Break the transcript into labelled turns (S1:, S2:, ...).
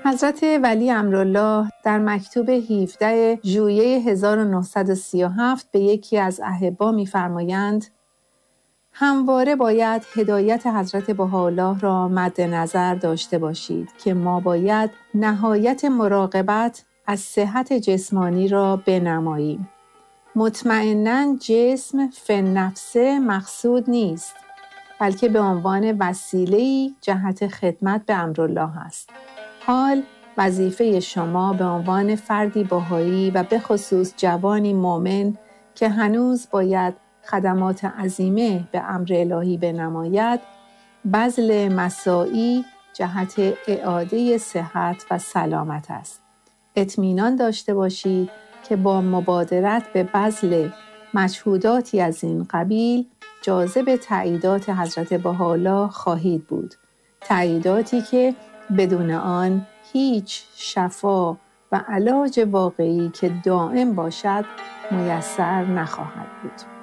S1: حضرت ولی امرالله در مکتوب 17 ژوئیه 1937 به یکی از احبا می‌فرمایند: همواره باید هدایت حضرت بهاءالله را مد نظر داشته باشید که ما باید نهایت مراقبت از صحت جسمانی را بنماییم. مطمئناً جسم فی نفسه مقصود نیست، بلکه به عنوان وسیله‌ای جهت خدمت به امرالله است. حال وظیفه شما به عنوان فردی بهایی و به خصوص جوانی مؤمن که هنوز باید خدمات عظیمه به امر الهی بنماید، بذل مساعی جهت اعاده صحت و سلامت است. اطمینان داشته باشید که با مبادرت به بذل مجهوداتی از این قبیل جاذب تأییدات حضرت بهاءالله خواهید بود. تأییداتی که بدون آن هیچ شفا و علاج واقعی که دائم باشد میسر نخواهد بود.